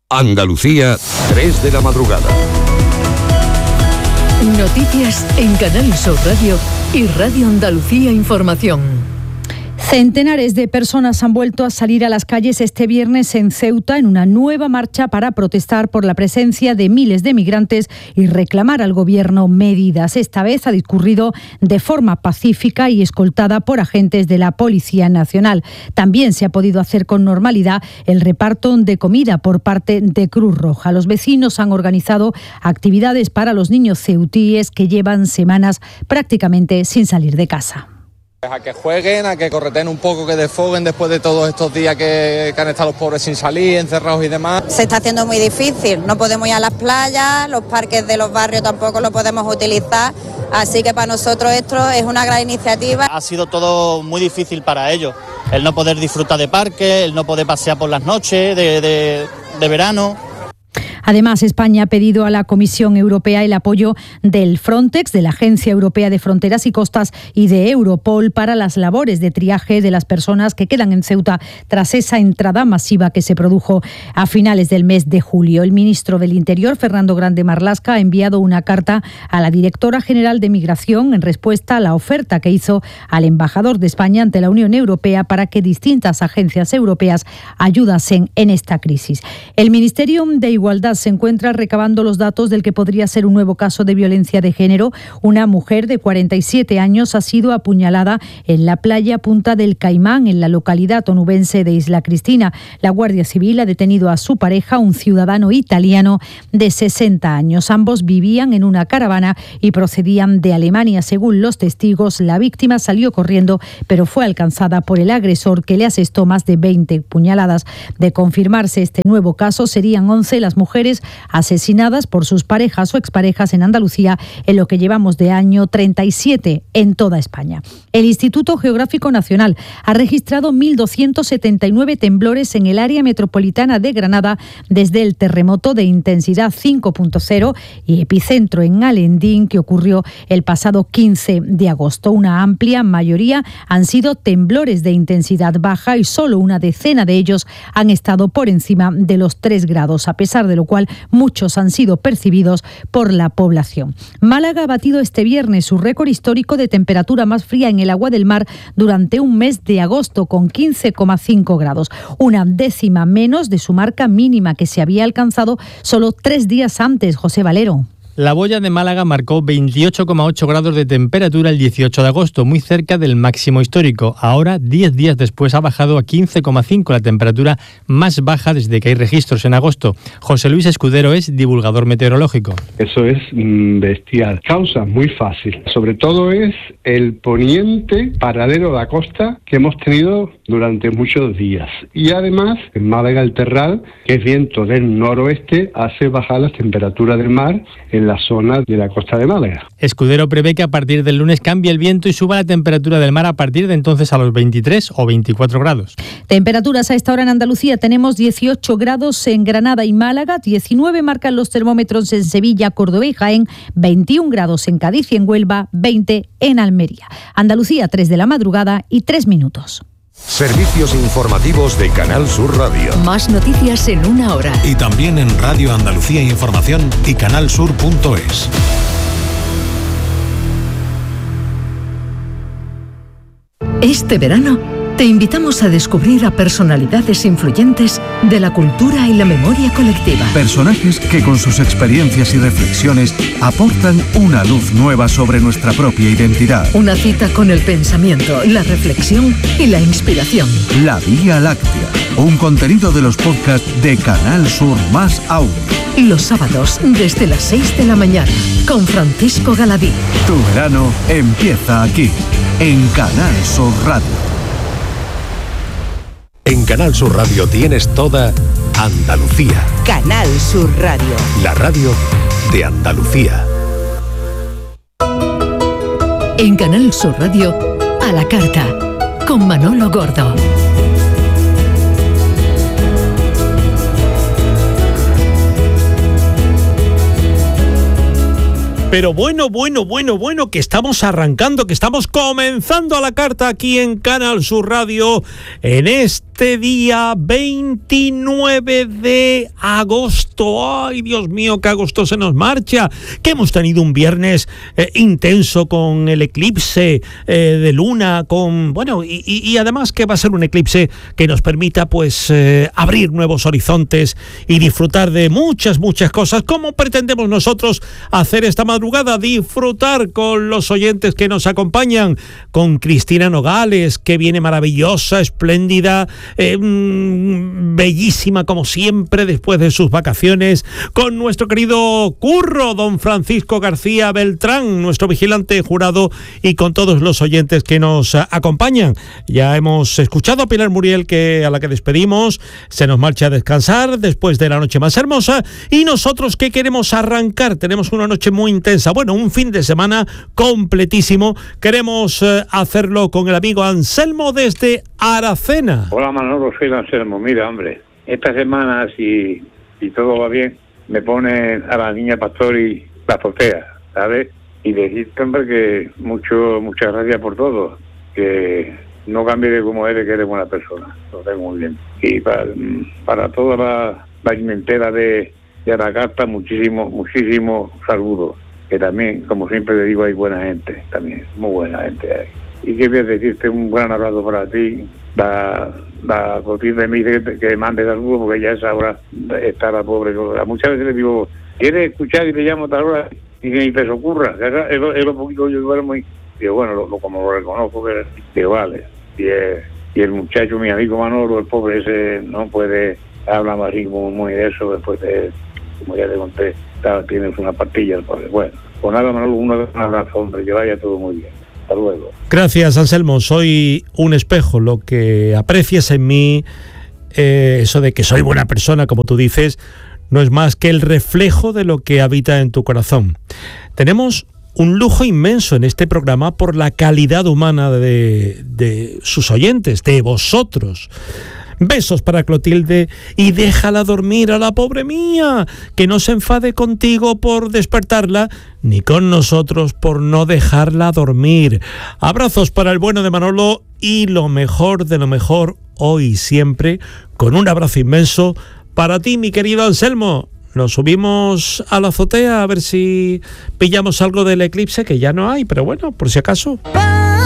Andalucía, 3 de la madrugada. Noticias en Canal Sur Radio y Radio Andalucía Información. Centenares de personas han vuelto a salir a las calles este viernes en Ceuta en una nueva marcha para protestar por la presencia de miles de migrantes y reclamar al gobierno medidas. Esta vez ha discurrido de forma pacífica y escoltada por agentes de la Policía Nacional. También se ha podido hacer con normalidad el reparto de comida por parte de Cruz Roja. Los vecinos han organizado actividades para los niños ceutíes que llevan semanas prácticamente sin salir de casa. A que jueguen, a que correteen un poco, que desfoguen después de todos estos días que han estado los pobres sin salir, encerrados y demás. Se está haciendo muy difícil, no podemos ir a las playas, los parques de los barrios tampoco los podemos utilizar, así que para nosotros esto es una gran iniciativa. Ha sido todo muy difícil para ellos, el no poder disfrutar de parques, el no poder pasear por las noches de verano. Además, España ha pedido a la Comisión Europea el apoyo del Frontex, de la Agencia Europea de Fronteras y Costas y de Europol para las labores de triaje de las personas que quedan en Ceuta tras esa entrada masiva que se produjo a finales del mes de julio. El ministro del Interior, Fernando Grande Marlaska, ha enviado una carta a la directora general de Migración en respuesta a la oferta que hizo al embajador de España ante la Unión Europea para que distintas agencias europeas ayudasen en esta crisis. El Ministerio de Igualdad se encuentra recabando los datos del que podría ser un nuevo caso de violencia de género. Una mujer de 47 años ha sido apuñalada en la playa Punta del Caimán, en la localidad onubense de Isla Cristina. La Guardia Civil ha detenido a su pareja, un ciudadano italiano de 60 años. Ambos vivían en una caravana y procedían de Alemania. Según los testigos, la víctima salió corriendo, pero fue alcanzada por el agresor, que le asestó más de 20 puñaladas. De confirmarse este nuevo caso, serían 11 las mujeres asesinadas por sus parejas o exparejas en Andalucía en lo que llevamos de año, 37 en toda España. El Instituto Geográfico Nacional ha registrado 1.279 temblores en el área metropolitana de Granada desde el terremoto de intensidad 5.0 y epicentro en Alendín, que ocurrió el pasado 15 de agosto. Una amplia mayoría han sido temblores de intensidad baja y solo una decena de ellos han estado por encima de los 3 grados, a pesar de lo cual muchos han sido percibidos por la población. Málaga ha batido este viernes su récord histórico de temperatura más fría en el agua del mar durante un mes de agosto, con 15,5 grados, una décima menos de su marca mínima que se había alcanzado solo 3 días antes. José Valero. La Boya de Málaga marcó 28,8 grados de temperatura el 18 de agosto, muy cerca del máximo histórico. Ahora, 10 días después, ha bajado a 15,5, la temperatura más baja desde que hay registros en agosto. José Luis Escudero es divulgador meteorológico. Eso es bestial. Causa muy fácil. Sobre todo es el poniente paralelo a la costa que hemos tenido durante muchos días. Y además, en Málaga el terral, que es viento del noroeste, hace bajar las temperaturas del mar en la zona de la costa de Málaga. Escudero prevé que a partir del lunes cambie el viento y suba la temperatura del mar a partir de entonces a los 23 o 24 grados. Temperaturas a esta hora en Andalucía. Tenemos 18 grados en Granada y Málaga, 19 marcan los termómetros en Sevilla, Córdoba y Jaén, 21 grados en Cádiz y en Huelva, 20 en Almería. Andalucía, 3 de la madrugada y 3 minutos. Servicios informativos de Canal Sur Radio. Más noticias en una hora. Y también en Radio Andalucía Información y canalsur.es. Este verano te invitamos a descubrir a personalidades influyentes de la cultura y la memoria colectiva. Personajes que con sus experiencias y reflexiones aportan una luz nueva sobre nuestra propia identidad. Una cita con el pensamiento, la reflexión y la inspiración. La Vía Láctea, un contenido de los podcasts de Canal Sur más Audio. Los sábados desde las 6 de la mañana con Francisco Galadí. Tu verano empieza aquí, en Canal Sur Radio. En Canal Sur Radio tienes toda Andalucía. Canal Sur Radio. La radio de Andalucía. En Canal Sur Radio, a la carta, con Manolo Gordo. Pero bueno, que estamos arrancando, que estamos comenzando a la carta aquí en Canal Sur Radio en este día 29 de agosto. ¡Ay, Dios mío, que agosto se nos marcha! Que hemos tenido un viernes intenso con el eclipse de luna, y además que va a ser un eclipse que nos permita pues abrir nuevos horizontes y disfrutar de muchas cosas, como pretendemos nosotros hacer esta madrugada, disfrutar con los oyentes que nos acompañan, con Cristina Nogales, que viene maravillosa, espléndida, bellísima como siempre después de sus vacaciones, con nuestro querido Curro, don Francisco García Beltrán, nuestro vigilante jurado, y con todos los oyentes que nos acompañan. Ya hemos escuchado a Pilar Muriel, a la que despedimos, se nos marcha a descansar después de la noche más hermosa, y nosotros que queremos arrancar, tenemos una noche muy intensa, un fin de semana completísimo, queremos hacerlo con el amigo Anselmo desde Aracena. Hola Manolo, soy Anselmo. Mira, hombre, esta semana, si todo va bien, me pone a la niña Pastor y la azotea, ¿sabes? Y decirte, hombre, que muchas gracias por todo, que no cambie de cómo eres, que eres buena persona, lo tengo muy bien. Y para toda la inventera de Aracasta, muchísimo saludos, que también, como siempre te digo, hay buena gente, también, muy buena gente hay. Y que voy a decirte un gran abrazo para ti. La Clotilde me dice que mande saludos, porque ya a esa hora está la pobre. Muchas veces le digo, ¿quieres escuchar? Y te llamo a tal hora, y ni te ocurra. Es lo poquito que yo duermo, y digo, como lo reconozco, que vale. Y el muchacho, mi amigo Manolo, el pobre ese, no puede hablar así como muy de eso, después de, como ya te conté, tienes una pastilla, el pobre. Bueno, pues nada, Manolo, un abrazo, hombre, que vaya todo muy bien. Hasta luego. Gracias, Anselmo. Soy un espejo. Lo que aprecias en mí, eso de que soy buena persona, como tú dices, no es más que el reflejo de lo que habita en tu corazón. Tenemos un lujo inmenso en este programa por la calidad humana de sus oyentes, de vosotros. Besos para Clotilde, y déjala dormir a la pobre mía, que no se enfade contigo por despertarla, ni con nosotros por no dejarla dormir. Abrazos para el bueno de Manolo, y lo mejor de lo mejor hoy y siempre, con un abrazo inmenso para ti, mi querido Anselmo. Nos subimos a la azotea a ver si pillamos algo del eclipse, que ya no hay, pero bueno, por si acaso.